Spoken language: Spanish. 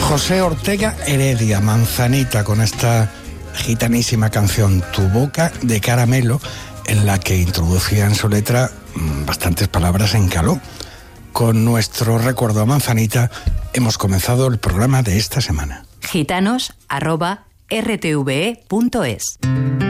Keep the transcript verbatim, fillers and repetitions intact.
José Ortega Heredia, Manzanita, con esta gitanísima canción Tu boca de caramelo, en la que introducía en su letra bastantes palabras en caló. Con nuestro recuerdo a Manzanita hemos comenzado el programa de esta semana. gitanos arroba r t v e punto es